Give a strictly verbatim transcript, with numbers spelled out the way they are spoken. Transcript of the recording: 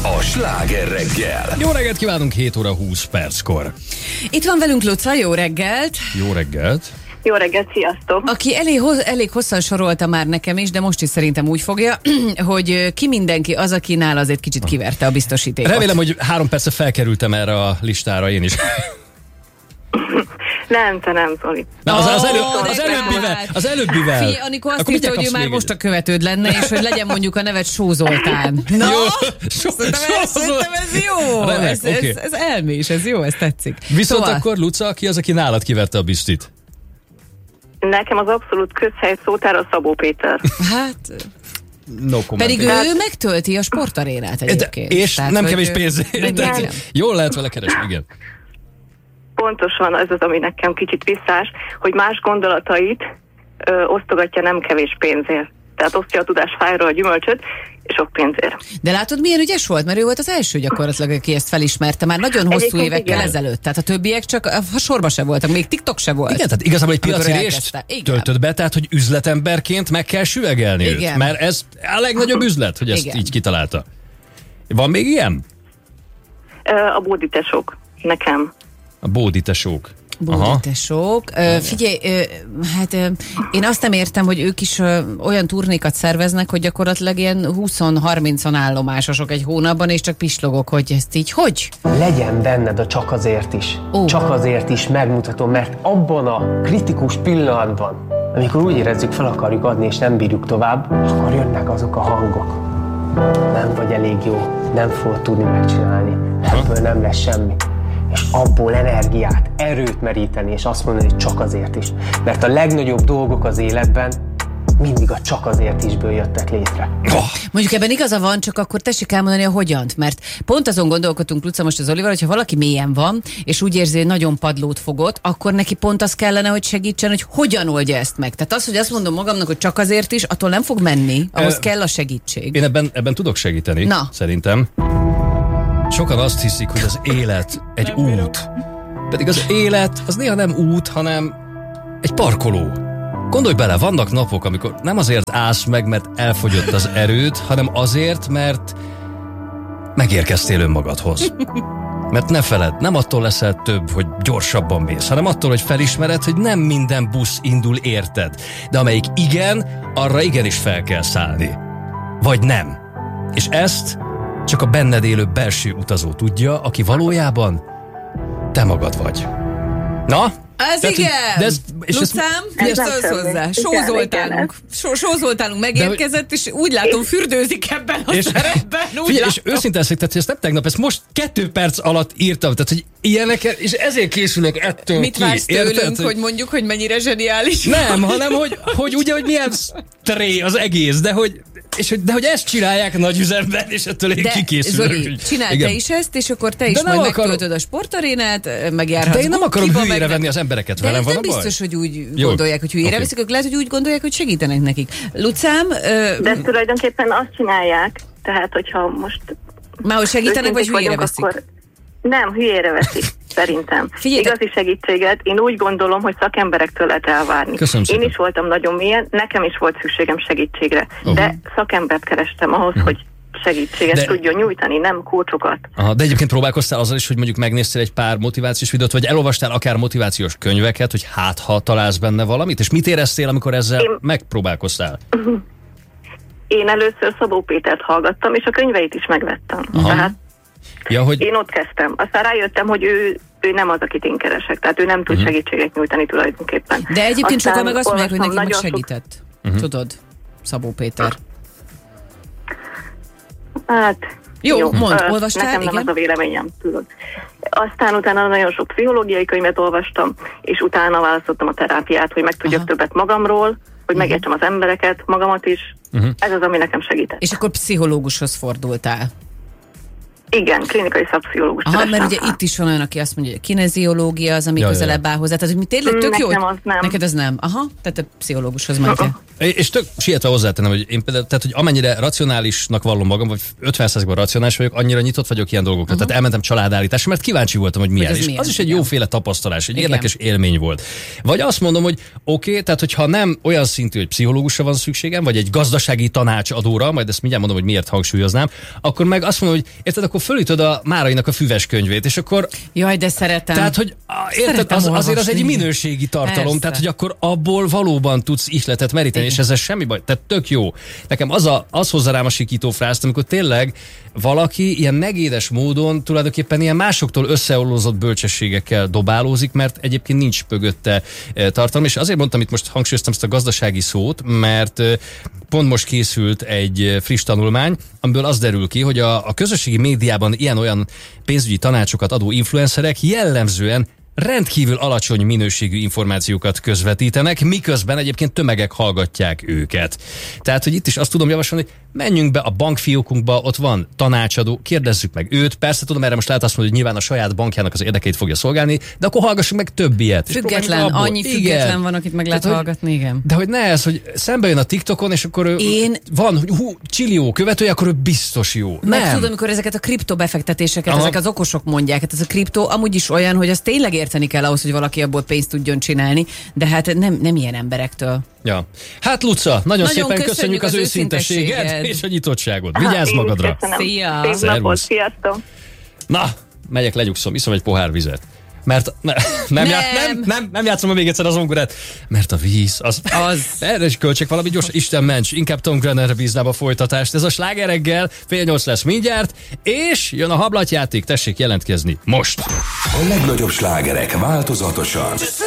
a Sláger reggel. Jó reggelt kívánunk, hét óra húsz perckor. Itt van velünk Luca, jó reggelt! Jó reggelt! Jó reggelt, sziasztok! Aki elég, elég hosszan sorolta már nekem is, de most is szerintem úgy fogja, hogy ki mindenki az, aki nála azért kicsit kiverte a biztosítékot. Remélem, hogy három perce felkerültem erre a listára én is. Nem, te nem, Zoli. Na, az, az, elő, Ó, az de előbbivel, hát. az előbbivel. Figyelj, Anikó azt Akkor írta, mit hogy ő kapsz már még most egy? a követőd lenne, és hogy legyen mondjuk a nevet Só Zoltán. Na, Jó. So, szerintem, ez, szerintem ez jó. Remek, ez, ez, oké. ez elmés, ez jó, ez tetszik. Viszont Szóval- akkor Luca, ki az, aki nálad kiverte a biztit? Nekem az abszolút közhely szótára a Szabó Péter. Hát, No comment. pedig ő megtölti a sportarénát egyébként. És Tehát, nem hogy kevés ő- pénzért. meg Tehát igen. Jól lehet vele keresni, igen. Pontosan ez az, ami nekem kicsit visszás, hogy más gondolatait ö, osztogatja nem kevés pénzért. Tehát osztja a tudás fájról a gyümölcsöt, és sok pénzért. De látod, milyen ügyes volt? Mert ő volt az első gyakorlatilag, aki ezt felismerte már nagyon hosszú Egyébként évekkel igen. ezelőtt. Tehát a többiek csak a sorba se voltak, még TikTok se volt. Igen, tehát igazából egy Amikor piaci ő részt elkezdte. Igen. töltött be, tehát hogy üzletemberként meg kell süvegelni őt. Igen. Mert ez a legnagyobb üzlet, hogy ezt Igen. így kitalálta. Van még ilyen? Ö, a bóditesok, nekem. A Bódi tesók. Aha. Bóditesók. Ö, figyelj, ö, hát ö, én azt nem értem, hogy ők is ö, olyan turnékat szerveznek, hogy gyakorlatilag ilyen húsz-harminc állomásosok egy hónapban, és csak pislogok, hogy ezt így hogy? Legyen benned a csak azért is. Ó. Csak azért is megmutatom, mert abban a kritikus pillanatban, amikor úgy érezzük, fel akarjuk adni és nem bírjuk tovább, akkor jönnek azok a hangok. Nem vagy elég jó, nem fogod tudni megcsinálni, ebből nem lesz semmi. És abból energiát, erőt meríteni, és azt mondani, hogy csak azért is. Mert a legnagyobb dolgok az életben mindig a csak azért isből jöttek létre. Mondjuk ebben igaza van, csak akkor tessék elmondani a hogyant, mert pont azon gondolkodtunk, Luca, most az Olival, hogyha valaki mélyen van, és úgy érzi, hogy nagyon padlót fogott, akkor neki pont az kellene, hogy segítsen, hogy hogyan oldja ezt meg. Tehát az, hogy azt mondom magamnak, hogy csak azért is, attól nem fog menni, ahhoz Ö, kell a segítség. Én ebben, ebben tudok segíteni, Na. szerintem. Sokan azt hiszik, hogy az élet egy út. Pedig az élet az néha nem út, hanem egy parkoló. Gondolj bele, vannak napok, amikor nem azért állsz meg, mert elfogyott az erőd, hanem azért, mert megérkeztél önmagadhoz. Mert ne feledd, nem attól leszel több, hogy gyorsabban mész, hanem attól, hogy felismered, hogy nem minden busz indul érted. De amelyik igen, arra igenis fel kell szállni. Vagy nem. És ezt csak a benned élő belső utazó tudja, aki valójában te magad vagy. Na? Ez Tehát, igen! hogy- de ez- és ezt- Lucám, Ez ezt nem szólsz semmi. hozzá. Igen, Sózoltálunk. igen, Só- Sózoltálunk megérkezett, és úgy látom, fürdőzik ebben a És- szerepben. Úgy Figyelj, és látom. őszintén leszek, tehát hogy ezt nem tegnap, ezt most kettő perc alatt írtam, tehát hogy ilyeneket, és ezért készülök ettől Mit ki. vársz tőlünk, érted? hogy mondjuk, hogy mennyire zseniális? Nem, hanem hogy, hogy ugye, hogy milyen sztré az egész, de hogy, és hogy, de hogy ezt csinálják nagy üzemben, és ettől én De kikészülök. Zoli, hogy- csinálj igen. te is ezt, és akkor te is De nem majd akarom- megtöltöd a sportarénát, megjárhatsz. De én nem akarom Bukiba, hülyére meg nem- venni az embereket, De velem ez van nem a baj? biztos, hogy úgy Jó. gondolják, hogy hülyére Oké. veszik, ők lehet, hogy úgy gondolják, hogy segítenek nekik. Lucám, ö, De tulajdonképpen azt csinálják, tehát hogyha most már hogy segítenek, vagy őszinték hülyére vagyunk, veszik? akkor nem, hülyére veszik, szerintem. Figyelj, de- Igazi segítséget én úgy gondolom, hogy szakemberektől lehet elvárni. Köszönöm Én szépen. is voltam nagyon mélyen, nekem is volt szükségem segítségre, Uh-huh. de szakembert kerestem ahhoz, hogy segítséget De- tudjon nyújtani, nem kócsokat. Aha, de egyébként próbálkoztál azzal is, hogy mondjuk megnéztél egy pár motivációs videót, vagy elolvastál akár motivációs könyveket, hogy hát ha találsz benne valamit, és mit éreztél, amikor ezzel Én- megpróbálkoztál? Én először Szabó Pétert hallgattam, és a könyveit is megvettem. Aha. Tehát Ja, hogy én ott kezdtem. Aztán rájöttem, hogy ő, ő nem az, akit én keresek. Tehát ő nem tud Mhm. segítséget nyújtani tulajdonképpen. De egyébként Aztán sokan meg azt mondják, hogy neki olvastam meg nagyon sok- segített. Tudod, Szabó Péter. Hát, Jó, mondd, Ö, olvastál? Nekem nem Igen? ez a véleményem, tudod. Aztán utána nagyon sok pszichológiai könyvet olvastam, és utána választottam a terápiát, hogy megtudjak Aha. többet magamról, hogy megértsem az embereket, magamat is. Mhm. Ez az, ami nekem segített. És akkor pszichológushoz fordultál. Igen, klinikai szakpszichológus. Aha, mert ugye itt is van olyan, aki azt mondja, hogy a kineziológia az, ami Ja, közelebb áll hozzá. Tehát, hogy mi tényleg tök jó, Nekem hogy- az nem. Neked az nem. Aha, tehát a pszichológushoz mentél. És tök sietve hozzátenem, hogy én például, tehát, hogy amennyire racionálisnak vallom magam, vagy ötven százalékban racionális vagyok, annyira nyitott vagyok ilyen dolgokra. Uh-huh. Tehát elmentem családállításra, mert kíváncsi voltam, hogy milyen. Hogy az És milyen, az is egy igen. jóféle tapasztalás, egy Igen. érdekes élmény volt. Vagy azt mondom, hogy oké, okay, tehát hogyha nem olyan szintű, hogy pszichológusra van szükségem, vagy egy gazdasági tanácsadóra, majd ezt mindjárt mondom, hogy miért hangsúlyoznám, akkor meg azt mondom, hogy érted, akkor fölütöd a Márainak a füves könyvét, és akkor Jaj, de szeretem. tehát, hogy á, érted, Szeretem az, azért az egy olvasni. minőségi tartalom, Persze. tehát, hogy akkor abból valóban tudsz ihletet meríteni, Igen. és ezzel semmi baj, tehát tök jó. Nekem az, a, az hozza rám a sikító frászt, amikor tényleg valaki ilyen negédes módon tulajdonképpen ilyen másoktól összeollózott bölcsességekkel dobálózik, mert egyébként nincs mögötte eh, tartalom, és azért mondtam, itt most hangsúlyoztam ezt a gazdasági szót, mert eh, pont most készült egy eh, friss tanulmány, amiből az derül ki, hogy a, a közösségi médiában ilyen-olyan pénzügyi tanácsokat adó influencerek jellemzően rendkívül alacsony minőségű információkat közvetítenek, miközben egyébként tömegek hallgatják őket. Tehát, hogy itt is azt tudom javasolni, hogy menjünk be a bankfiókunkba, ott van tanácsadó, kérdezzük meg őt. Persze tudom, erre most lehet azt mondani, hogy nyilván a saját bankjának az érdekeit fogja szolgálni, de akkor hallgassuk meg több ilyet. És Független, próbáljunk abból. annyi Igen. független van, akit meg lehet Tehát, hogy- hallgatni, igen. De hogy ne ez, hogy szembe jön a TikTokon, és akkor ő Én- van, hogy hú, csillió követője, akkor ő biztos jó. Meg Nem. tudom, amikor ezeket a kriptobefektetéseket, Aha. ezek az okosok mondják, hát ez a kriptó amúgy is olyan, hogy azt tényleg érteni kell ahhoz, hogy valaki abból pénzt tudjon csinálni, de hát nem, nem ilyen emberektől. Ja. Hát Luca, nagyon, Nagyon szépen köszönjük, köszönjük az, az őszintességet őszintességed. és a nyitottságot. Vigyázz Én is magadra! köszönöm. Szia! Szép napot, Szervusz. sziasztok! Na, megyek, legyugszom, iszom egy pohár vizet. Mert ne, nem, Nem. já, nem, nem, nem játszom még egyszer az zongorát, mert a víz, az... Az. Erre is költsek valami gyors, Isten ments, inkább Tom Grennerre bíznám a folytatást. Ez a Sláger reggel, fél nyolc lesz mindjárt, és jön a hablatjáték, tessék jelentkezni most. A legnagyobb slágerek változatosan.